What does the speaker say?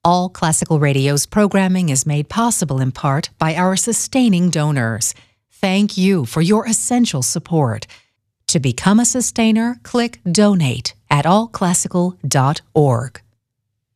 All Classical Radio's programming is made possible in part by our sustaining donors. Thank you for your essential support. To become a sustainer, click Donate at allclassical.org.